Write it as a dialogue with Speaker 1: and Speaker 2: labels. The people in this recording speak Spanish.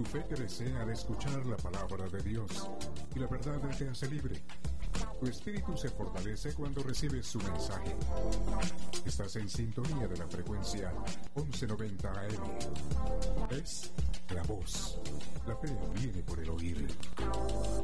Speaker 1: Tu fe crece al escuchar la palabra de Dios y la verdad te hace libre. Tu espíritu se fortalece cuando recibes su mensaje. Estás en sintonía de la frecuencia 1190 AM. Es la voz. La fe viene por el oír.